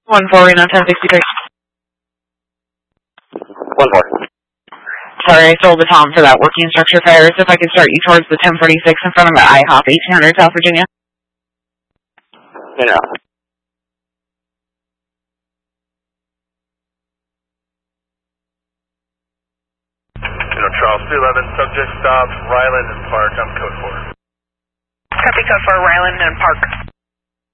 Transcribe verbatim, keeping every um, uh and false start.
one four, Reno, ten sixty-six. one four. Sorry, I stole the Tom for that working structure fire. So if I could start you towards the ten forty-six in front of the I HOP, eighteen hundred South Virginia. In route. Charles two eleven, subject stopped, Ryland and Park, I'm code four. Copy code four, Ryland and Park.